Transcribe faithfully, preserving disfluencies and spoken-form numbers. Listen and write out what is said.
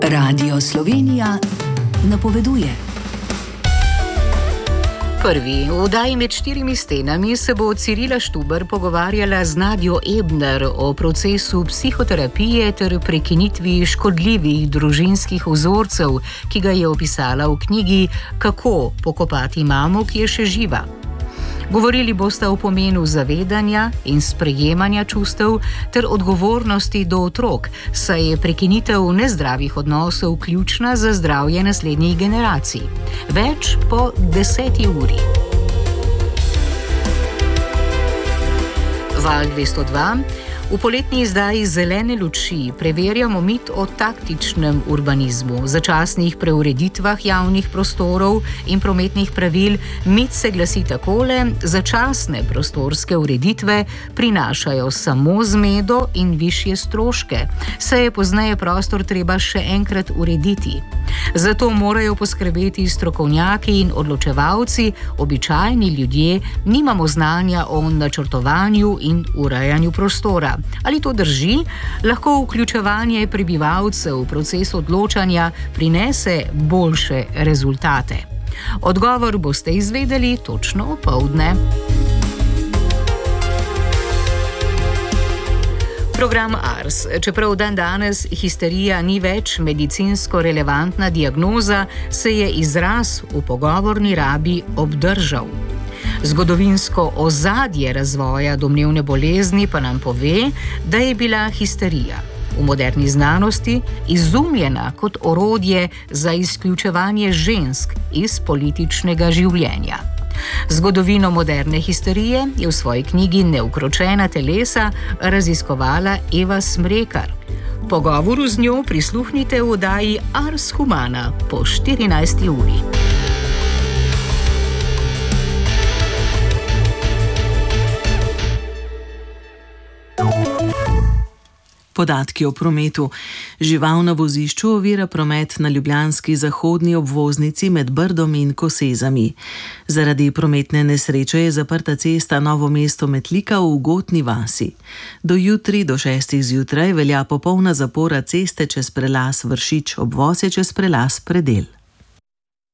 Radio Slovenija napoveduje. Prvi v oddaji Med štirimi stenami se bo Cirila Štuber pogovarjala z Nadjo Ebner o procesu psihoterapije ter prekinitvi škodljivih družinskih vzorcev, ki ga je opisala v knjigi Kako pokopati mamo, ki je še živa. Govorili bosta o pomenu zavedanja in sprejemanja čustev ter odgovornosti do otrok, saj je prekinitev nezdravih odnosov ključna za zdravje naslednjih generacij. Več po deseti uri. Val dvesto dva. V poletni izdaji Zelene luči preverjamo mit o taktičnem urbanizmu, začasnih preureditvah javnih prostorov in prometnih pravil. Mit se glasi takole: začasne prostorske ureditve prinašajo samo zmedo in višje stroške, saj je pozneje prostor treba še enkrat urediti. Zato morajo poskrbeti strokovnjaki in odločevalci, običajni ljudje nimamo znanja o načrtovanju in urejanju prostora. Ali to drži? Lahko vključevanje prebivalcev v proces odločanja prinese boljše rezultate? Odgovor boste izvedeli točno opoldne. Program Ars. Čeprav dan danes histerija ni več medicinsko relevantna diagnoza, se je izraz v pogovorni rabi obdržal. Zgodovinsko ozadje razvoja domnevne bolezni pa nam pove, da je bila histerija v moderni znanosti izumljena kot orodje za izključevanje žensk iz političnega življenja. Zgodovino moderne histerije je v svoji knjigi Neukročena telesa raziskovala Eva Smrekar. Pogovoru z njo prisluhnite v oddaji Ars Humana po štirinajsti uri. Podatki o prometu. Žival na vozišču ovira promet na ljubljanski zahodni obvoznici med Brdom in Kosezami. Zaradi prometne nesreče je zaprta cesta Novo mesto-Metlika v Gotni vasi. Do jutri do šestih zjutraj velja popolna zapora ceste čez prelaz Vršič, obvoz je čez prelaz Predel.